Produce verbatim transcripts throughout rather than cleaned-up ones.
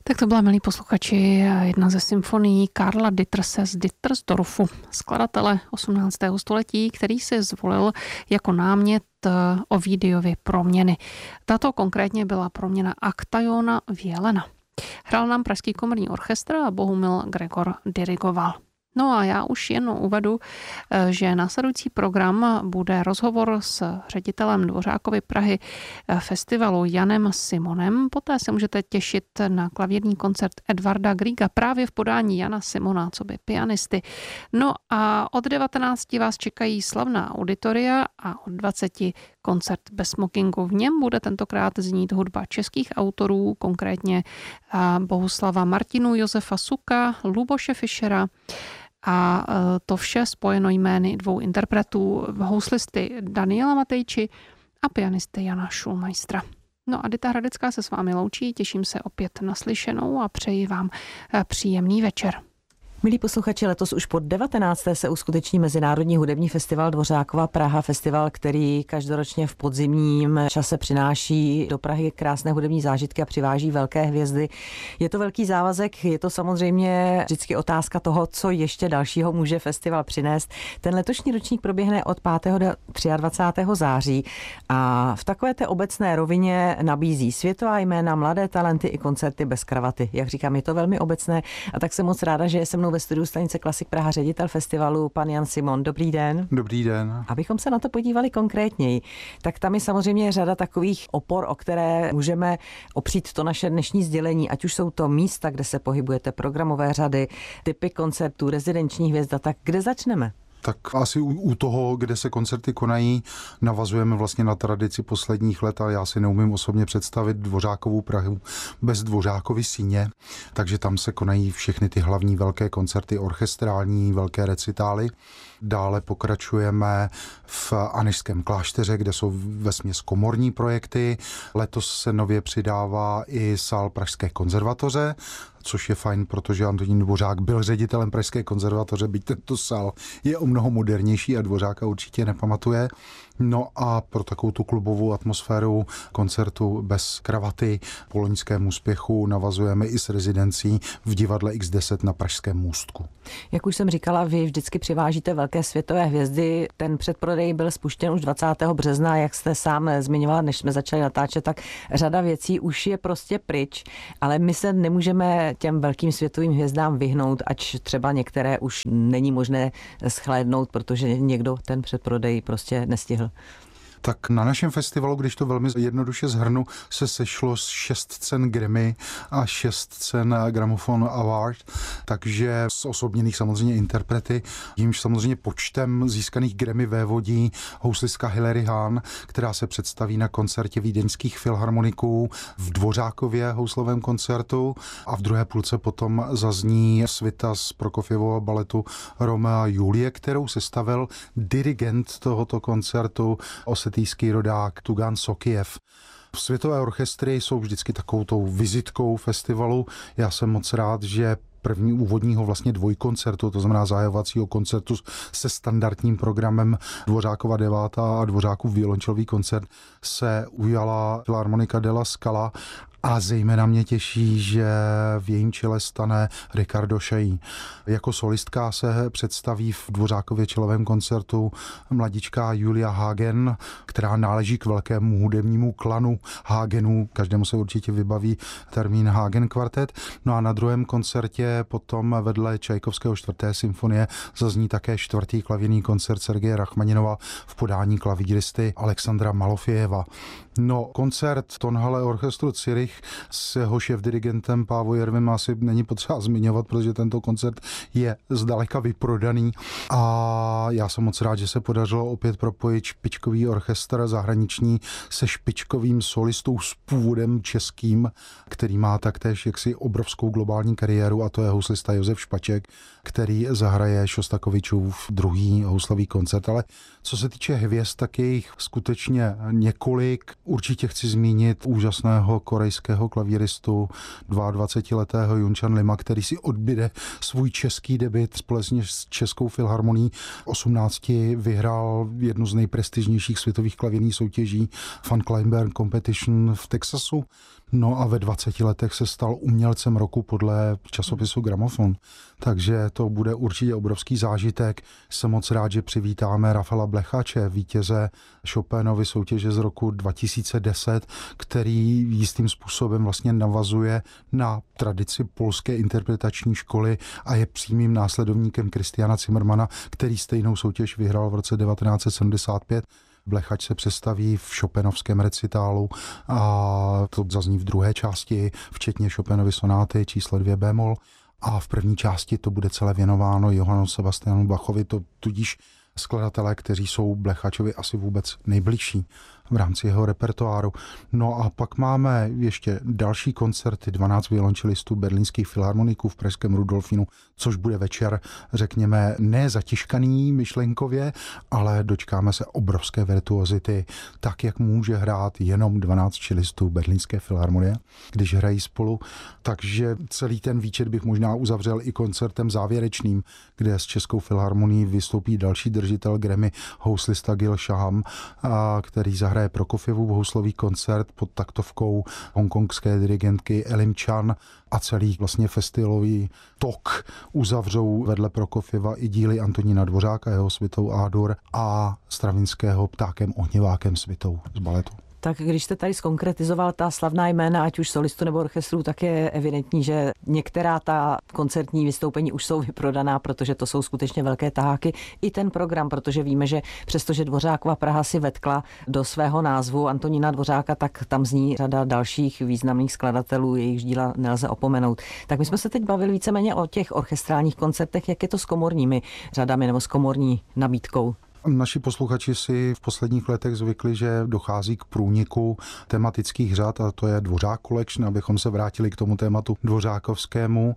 Tak to byla, milí posluchači, jedna ze symfonií Karla Ditterse z Dittersdorfu, skladatele osmnáctého století, který si zvolil jako námět Ovidiovy proměny. Tato konkrétně byla proměna Aktajona Vělena. Hrál nám Pražský komorní orchestr a Bohumil Gregor dirigoval. No a já už jen uvedu, že následující program bude rozhovor s ředitelem Dvořákovy Prahy festivalu Janem Simonem. Poté se můžete těšit na klavírní koncert Edvarda Griega právě v podání Jana Simona, co by pianisty. No a od devatenácti vás čekají slavná auditoria a od dvaceti koncert bez smokingu. V něm bude tentokrát znít hudba českých autorů, konkrétně Bohuslava Martinu, Josefa Suka, Luboše Fischera, a to vše spojeno jmény dvou interpretů, houslisty Daniela Matejči a pianisty Jana Schulmeistera. No a Dita Hradecká se s vámi loučí, těším se opět na slyšenou a přeji vám příjemný večer. Milí posluchači, letos už po devatenácté se uskuteční Mezinárodní hudební festival Dvořákova Praha, festival, který každoročně v podzimním čase přináší do Prahy krásné hudební zážitky a přiváží velké hvězdy. Je to velký závazek, je to samozřejmě vždycky otázka toho, co ještě dalšího může festival přinést. Ten letošní ročník proběhne od pátého do dvacátého třetího září a v takové té obecné rovině nabízí světová jména, mladé talenty i koncerty bez kravaty. Jak říkám, je to velmi obecné a tak jsem moc ráda, že se mnou ve studiu stanice Klasik Praha ředitel festivalu, pan Jan Simon. Dobrý den. Dobrý den. Abychom se na to podívali konkrétněji, tak tam je samozřejmě řada takových opor, o které můžeme opřít to naše dnešní sdělení, ať už jsou to místa, kde se pohybujete, programové řady, typy koncertů, rezidenční hvězda, tak kde začneme? Tak asi u, u toho, kde se koncerty konají, navazujeme vlastně na tradici posledních let a já si neumím osobně představit Dvořákovu Prahu bez Dvořákovy síně, takže tam se konají všechny ty hlavní velké koncerty, orchestrální, velké recitály. Dále pokračujeme v Anežském klášteře, kde jsou vesměs komorní projekty. Letos se nově přidává i sál Pražské konzervatoře, což je fajn, protože Antonín Dvořák byl ředitelem Pražské konzervatoře, byť tento sál je o mnoho modernější a Dvořáka určitě nepamatuje. No a pro takovou tu klubovou atmosféru koncertu bez kravaty po loňském úspěchu navazujeme i s rezidencí v divadle iks deset na Pražském Můstku. Jak už jsem říkala, vy vždycky přivážíte velké světové hvězdy. Ten předprodej byl spuštěn už dvacátého března, jak jste sám zmiňovala, než jsme začali natáčet, tak řada věcí už je prostě pryč, ale my se nemůžeme těm velkým světovým hvězdám vyhnout, ač třeba některé už není možné shlédnout, protože někdo ten předprodej prostě nestihl. Tak na našem festivalu, když to velmi jednoduše zhrnu, se sešlo šest cen Grammy a šest cen Gramophone Award, takže z osobněných samozřejmě interprety, jímž samozřejmě počtem získaných Grammy vévodí houslistka Hilary Hahn, která se představí na koncertě vídeňských filharmoniků v Dvořákově houslovém koncertu a v druhé půlce potom zazní svita z Prokofjevova baletu Romea a Julie, kterou sestavil dirigent tohoto koncertu, osetijský rodák Tugan Sokijev. Světové orchestry jsou vždycky takovou tou vizitkou festivalu. Já jsem moc rád, že první úvodního vlastně dvojkoncertu, to znamená zahajovacího koncertu se standardním programem Dvořákova devátá a Dvořákův violončelový koncert se ujala Filharmonika della Scala a zejména mě těší, že v jejím čele stane Ricardo Chailly. Jako solistka se představí v Dvořákově čelovém koncertu mladička Julia Hagen, která náleží k velkému hudebnímu klanu Hagenů. Každému se určitě vybaví termín Hagen kvartet. No a na druhém koncertě potom vedle Čajkovského čtvrté symfonie zazní také čtvrtý klavírní koncert Sergeje Rachmaninova v podání klavíristy Alexandra Malofejeva. No, koncert Tonhalle orchestru Zürich s jeho šéfdirigentem Pávo Jervem asi není potřeba zmiňovat, protože tento koncert je zdaleka vyprodaný a já jsem moc rád, že se podařilo opět propojit špičkový orchestr zahraniční se špičkovým solistou s původem českým, který má taktéž jaksi obrovskou globální kariéru a to je houslista Josef Špaček, který zahraje Šostakovičův druhý houslový koncert, ale co se týče hvězd, tak je jich skutečně několik. Určitě chci zmínit úžasného korejského klavíristu dvacetiletého Junchan Lima, který si odbyde svůj český debut společně s Českou filharmonií. osmnácti vyhrál jednu z nejprestižnějších světových klavírních soutěží Van Cliburn Competition v Texasu. No a ve dvaceti letech se stal umělcem roku podle časopisu Gramofon. Takže to bude určitě obrovský zážitek. Jsem moc rád, že přivítáme Rafala Blechače, vítěze Chopinovy soutěže z roku dva tisíce deset, který jistým způsobem vlastně navazuje na tradici polské interpretační školy a je přímým následovníkem Christiana Zimmermana, který stejnou soutěž vyhrál v roce devatenáct set sedmdesát pět. Blechač se představí v Chopinovském recitálu a to zazní v druhé části, včetně Chopinovy sonáty číslo dvě bémol. A v první části to bude celé věnováno Johannu Sebastianu Bachovi, to tudíž skladatelé, kteří jsou Blechačovi asi vůbec nejbližší v rámci jeho repertoáru. No a pak máme ještě další koncerty, dvanáct violončelistů berlínských filharmoniků v pražském Rudolfínu, což bude večer, řekněme, ne zatěžkaný myšlenkově, ale dočkáme se obrovské virtuozity, tak jak může hrát jenom dvanáct čelistů berlínské filharmonie, když hrají spolu. Takže celý ten výčet bych možná uzavřel i koncertem závěrečným, kde s Českou filharmonií vystoupí další držitel Grammy, houslista Gil Shaham, který zahraje Prokofjevův houslový koncert pod taktovkou hongkongské dirigentky Elim Chan a celý vlastně festivalový tok uzavřou vedle Prokofjeva i díly Antonína Dvořáka, jeho svitou A-dur a Stravinského Ptákem ohněvákem svitou z baletu. Tak když jste tady zkonkretizoval ta slavná jména, ať už solistu nebo orchestru, tak je evidentní, že některá ta koncertní vystoupení už jsou vyprodaná, protože to jsou skutečně velké taháky. I ten program, protože víme, že přestože Dvořákova Praha si vetkla do svého názvu Antonína Dvořáka, tak tam zní řada dalších významných skladatelů, jejichž díla nelze opomenout. Tak my jsme se teď bavili víceméně o těch orchestrálních koncertech, jak je to s komorními řadami nebo s komorní nabídkou. Naši posluchači si v posledních letech zvykli, že dochází k průniku tematických řad a to je Dvořák Collection, abychom se vrátili k tomu tématu dvořákovskému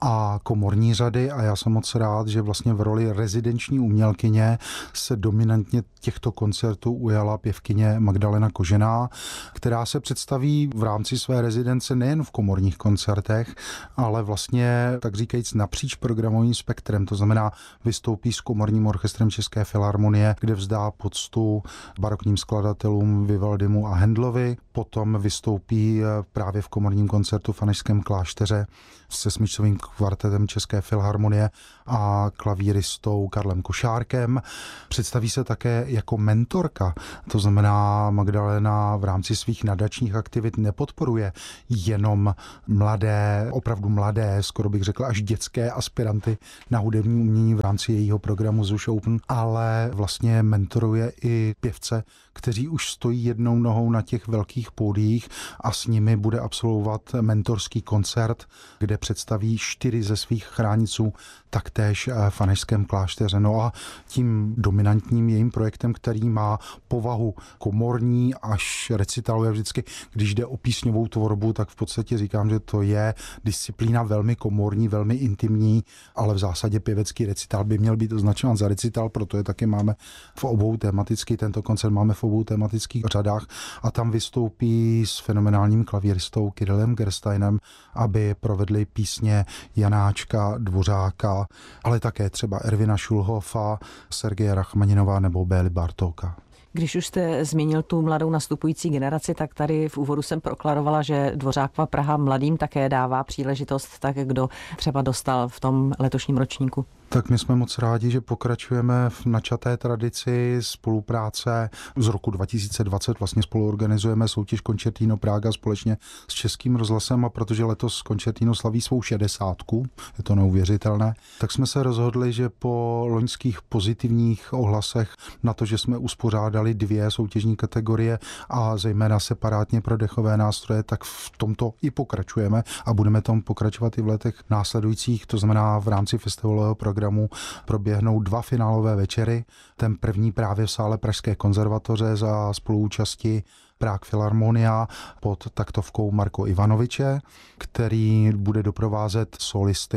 a komorní řady a já jsem moc rád, že vlastně v roli rezidenční umělkyně se dominantně těchto koncertů ujala pěvkyně Magdalena Kožená, která se představí v rámci své rezidence nejen v komorních koncertech, ale vlastně tak říkajíc napříč programovým spektrem, to znamená vystoupí s komorním orchestrem České filharmonie, kde vzdá poctu barokním skladatelům Vivaldimu a Handlovi, potom vystoupí právě v komorním koncertu v Anežském klášteře se smyčcovým kvartetem České filharmonie a klavíristou Karlem Košárkem. Představí se také jako mentorka, to znamená Magdalena v rámci svých nadačních aktivit nepodporuje jenom mladé, opravdu mladé, skoro bych řekl až dětské aspiranty na hudební umění v rámci jejího programu Zush Open, ale vlastně mentoruje i pěvce, kteří už stojí jednou nohou na těch velkých pódiích a s nimi bude absolvovat mentorský koncert, kde představí čtyři ze svých chrániců taktéž v Anežském klášteře. No a tím dominantním jejím projektem, který má povahu komorní až recitalové vždycky, když jde o písňovou tvorbu, tak v podstatě říkám, že to je disciplína velmi komorní, velmi intimní, ale v zásadě pěvecký recital by měl být označován za recital, proto je taky máme v obou tematický, tento koncert máme v obou tematických řadách a tam vystoupí s fenomenálním klavíristou Kirillem Gersteinem, aby provedli písně Janáčka, Dvořáka, ale také třeba Ervina Šulhofa, Sergeje Rachmaninova nebo Bély Bartóka. Když už jste zmínil tu mladou nastupující generaci, tak tady v úvodu jsem proklarovala, že Dvořákova Praha mladým také dává příležitost, tak kdo třeba dostal v tom letošním ročníku. Tak my jsme moc rádi, že pokračujeme v načaté tradici spolupráce. Z roku dva tisíce dvacet vlastně spoluorganizujeme soutěž Concertino Praga společně s Českým rozhlasem a protože letos Concertino slaví svou šedesátku, je to neuvěřitelné, tak jsme se rozhodli, že po loňských pozitivních ohlasech na to, že jsme uspořádali dvě soutěžní kategorie a zejména separátně pro dechové nástroje, tak v tomto i pokračujeme a budeme tomu pokračovat i v letech následujících, to znamená v rámci festivalového programu programu proběhnou dva finálové večery. Ten první právě v sále Pražské konzervatoře za spoluúčasti Prague Philharmonia pod taktovkou Marko Ivanoviče, který bude doprovázet solisty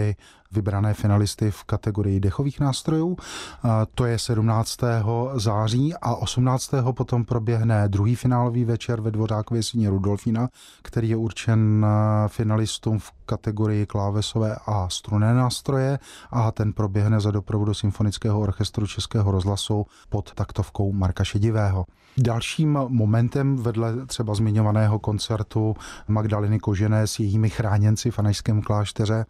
vybrané finalisty v kategorii dechových nástrojů. To je sedmnáctého září a osmnáctého potom proběhne druhý finálový večer ve Dvořákově síni Rudolfína, který je určen finalistům v kategorii klávesové a strunné nástroje a ten proběhne za doprovodu Symfonického orchestru Českého rozhlasu pod taktovkou Marka Šedivého. Dalším momentem vedle třeba zmiňovaného koncertu Magdaleny Kožené s jejími chráněnci v Anežském klášteře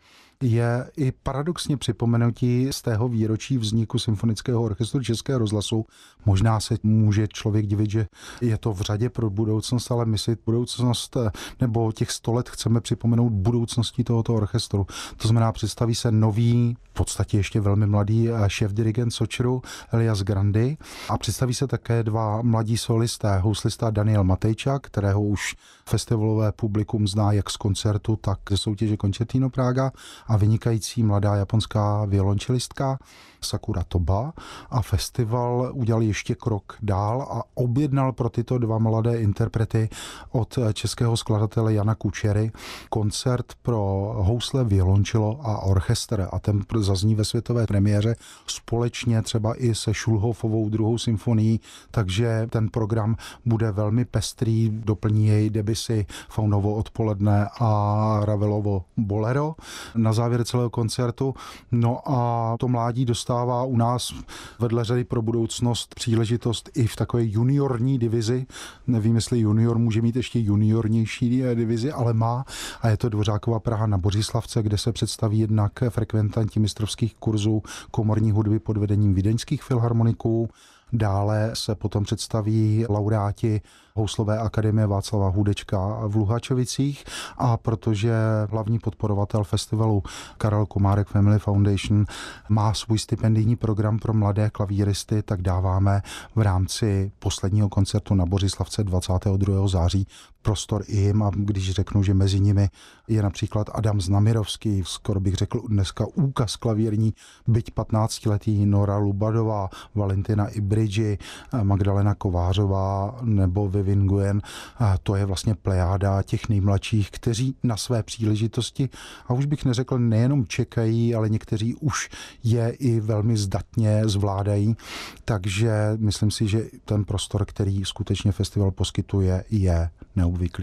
je i paradoxně připomenutí z tého výročí vzniku Symfonického orchestru Českého rozhlasu. Možná se může člověk divit, že je to v řadě pro budoucnost, ale my si budoucnost nebo těch sto let chceme připomenout budoucnosti tohoto orchestru. To znamená, představí se nový, v podstatě ještě velmi mladý šéf-dirigent Sočru Elias Grandy a představí se také dva mladí solisté, houslista Daniel Matejčak, kterého už festivalové publikum zná jak z koncertu, tak ze soutěže Concertino Praga, a vynikající mladá japonská violončelistka Sakura Toba, a festival udělal ještě krok dál a objednal pro tyto dva mladé interprety od českého skladatele Jana Kučery koncert pro housle, violončelo a orchestr, a ten zazní ve světové premiéře společně třeba i se Schulhofovou druhou symfonií, takže ten program bude velmi pestrý, doplní jej Debussy Faunovo odpoledne a Ravelovo Bolero na závěr celého koncertu. No a to mládí dostává u nás vedle řady pro budoucnost příležitost i v takové juniorní divizi. Nevím, jestli junior může mít ještě juniornější divizi, ale má, a je to Dvořákova Praha na Bořislavce, kde se představí jednak frekventanti mistrovských kurzů komorní hudby pod vedením vídeňských filharmoniků. Dále se potom představí laureáti Houslové akademie Václava Hudečka v Luhačovicích, a protože hlavní podporovatel festivalu Karel Komárek Family Foundation má svůj stipendijní program pro mladé klavíristy, tak dáváme v rámci posledního koncertu na Bořislavce dvacátého druhého září prostor i jim, a když řeknu, že mezi nimi je například Adam Znamirovský, skoro bych řekl dneska úkaz klavírní, byť patnáctiletý Nora Lubadová, Valentina Ibridži, Magdalena Kovářová nebo Vivin Nguyen, to je vlastně plejáda těch nejmladších, kteří na své příležitosti, a už bych neřekl nejenom čekají, ale někteří už je i velmi zdatně zvládají, takže myslím si, že ten prostor, který skutečně festival poskytuje, je neobvyklý.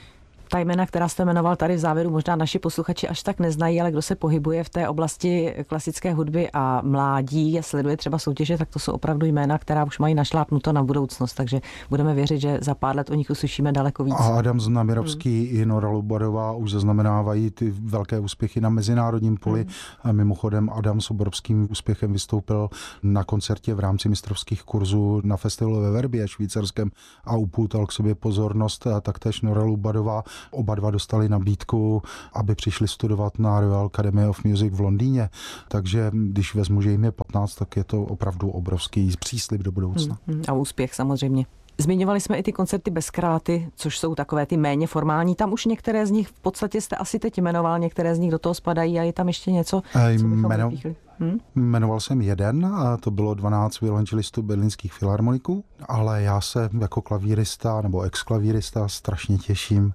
Ta jména, která jste jmenoval tady v závěru, možná naši posluchači až tak neznají, ale kdo se pohybuje v té oblasti klasické hudby a mládí a sleduje třeba soutěže, tak to jsou opravdu jména, která už mají našlápnuto na budoucnost, takže budeme věřit, že za pár let o nich uslyšíme daleko víc. A Adam Znamirovský hmm. i Nora Lubadová už zaznamenávají ty velké úspěchy na mezinárodním poli. Hmm. A mimochodem Adam s obrovským úspěchem vystoupil na koncertě v rámci mistrovských kurzů na festivalu ve Verbě švýcarském a upoutal k sobě pozornost, a taktéž Nora Lubadová. Oba dva dostali nabídku, aby přišli studovat na Royal Academy of Music v Londýně. Takže když vezmu, že jim je patnáct, tak je to opravdu obrovský příslib do budoucna. Hmm, a úspěch samozřejmě. Zmiňovali jsme i ty koncerty bez kráty, což jsou takové ty méně formální. Tam už některé z nich v podstatě jste asi teď jmenoval, některé z nich do toho spadají, a je tam ještě něco, co bychom Jmeno... Hmm? Jmenoval jsem jeden, a to bylo dvanáct violončelistů berlínských filharmoniků, ale já se jako klavírista nebo ex-klavírista strašně těším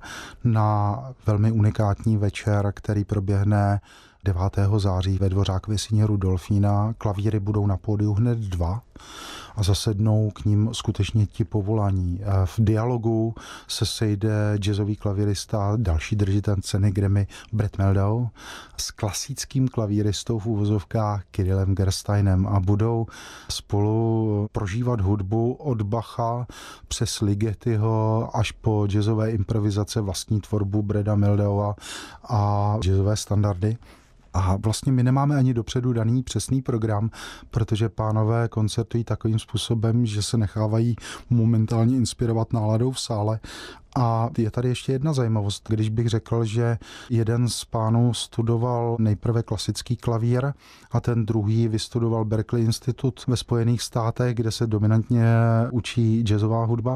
na velmi unikátní večer, který proběhne devátého září ve Dvořákově síni Rudolfína. Klavíry budou na pódiu hned dva a zasednou k ním skutečně ti povolaní. V dialogu se sejde jazzový klavírista, další držitel ceny Grammy Brett Meldau s klasickým klavíristou v uvozovkách Kirillem Gersteinem a budou spolu prožívat hudbu od Bacha přes Ligetiho až po jazzové improvizace, vlastní tvorbu Breda Meldaua a jazzové standardy. A vlastně my nemáme ani dopředu daný přesný program, protože pánové koncertují takovým způsobem, že se nechávají momentálně inspirovat náladou v sále. A je tady ještě jedna zajímavost, když bych řekl, že jeden z pánů studoval nejprve klasický klavír a ten druhý vystudoval Berklee Institut ve Spojených státech, kde se dominantně učí jazzová hudba,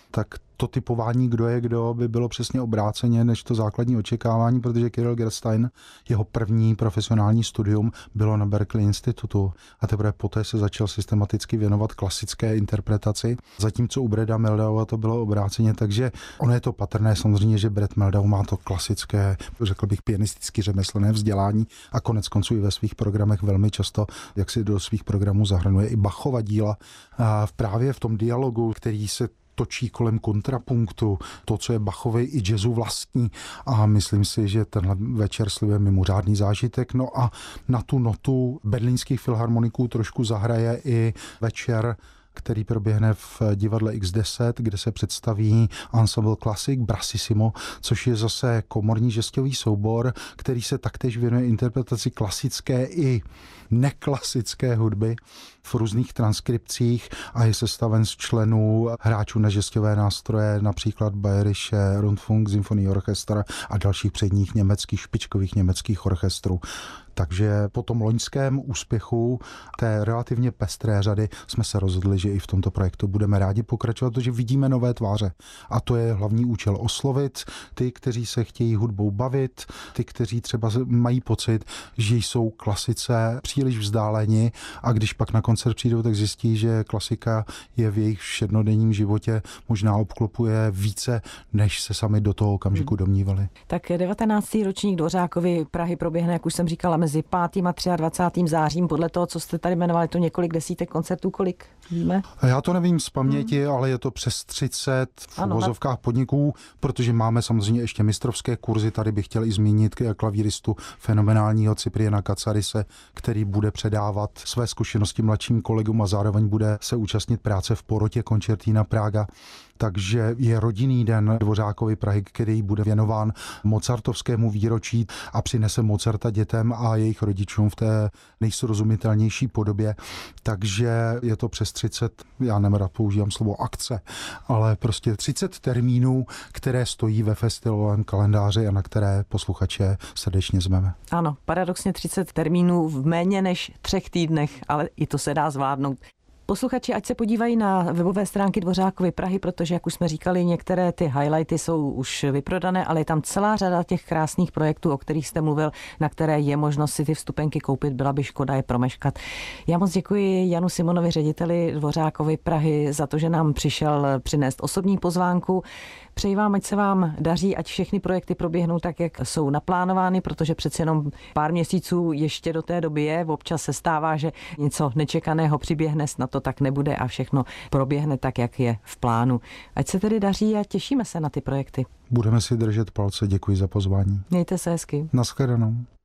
tak to typování, kdo je kdo, by bylo přesně obráceně než to základní očekávání, protože Kirill Gerstein, jeho první profesionální studium bylo na Berklee institutu a teprve poté se začal systematicky věnovat klasické interpretaci, zatímco u Breda Meldaua to bylo obráceně, takže ono je to patrné samozřejmě, že Brad Meldau má to klasické, řekl bych, pianisticky řemeslné vzdělání a konec konců i ve svých programech velmi často, jak si do svých programů zahrnuje i Bachova díla. A právě v tom dialogu, který se točí kolem kontrapunktu, to, co je Bachovi i jazzu vlastní a myslím si, že tenhle večer slibuje mimořádný zážitek. No a na tu notu berlínských filharmoniků trošku zahraje i večer, který proběhne v divadle iks deset, kde se představí Ensemble Classic Brassissimo, což je zase komorní žestový soubor, který se taktéž věnuje interpretaci klasické i neklasické hudby v různých transkripcích a je sestaven z členů hráčů na žestové nástroje, například Bayerische Rundfunk Symphony Orchestra a dalších předních německých, špičkových německých orchestrů. Takže po tom loňském úspěchu té relativně pestré řady jsme se rozhodli, že i v tomto projektu budeme rádi pokračovat, protože vidíme nové tváře. A to je hlavní účel oslovit ty, kteří se chtějí hudbou bavit, ty, kteří třeba mají pocit, že jsou klasice příliš vzdáleni a když pak na koncert přijdou, tak zjistí, že klasika je v jejich všednodenním životě možná obklopuje více, než se sami do toho okamžiku domnívali. Tak devatenáctý ročník Dvořákovy Prahy proběhne, jak už jsem říkala, mezi pátým a dvacátým třetím zářím. Podle toho, co jste tady jmenovali, to několik desítek koncertů, kolik víme? Já to nevím z paměti, hmm. ale je to přes třicet v uvozovkách podniků, protože máme samozřejmě ještě mistrovské kurzy. Tady bych chtěl i zmínit klavíristu fenomenálního Cypriana Katsarise, který bude předávat své zkušenosti mladším kolegům a zároveň bude se účastnit práce v porotě Concertina Praga. Takže je rodinný den Dvořákovy Prahy, který bude věnován mozartovskému výročí a přinese Mozarta dětem a jejich rodičům v té nejsrozumitelnější podobě. Takže je to přes třicet, já nemerad používám slovo akce, ale prostě třicet termínů, které stojí ve festivalovém kalendáři a na které posluchače srdečně zveme. Ano, paradoxně třicet termínů v méně než třech týdnech, ale i to se dá zvládnout. Posluchači, ať se podívají na webové stránky Dvořákovy Prahy, protože, jak už jsme říkali, některé ty highlighty jsou už vyprodané, ale je tam celá řada těch krásných projektů, o kterých jste mluvil, na které je možnost si ty vstupenky koupit, byla by škoda je promeškat. Já moc děkuji Janu Simonovi, řediteli Dvořákovy Prahy, za to, že nám přišel přinést osobní pozvánku. Přeji vám, ať se vám daří, ať všechny projekty proběhnou tak, jak jsou naplánovány, protože přeci jenom pár měsíců ještě do té doby je. Občas se stává, že něco nečekaného přiběhne, snad to tak nebude a všechno proběhne tak, jak je v plánu. Ať se tedy daří a těšíme se na ty projekty. Budeme si držet palce, děkuji za pozvání. Mějte se hezky. Naschledanou.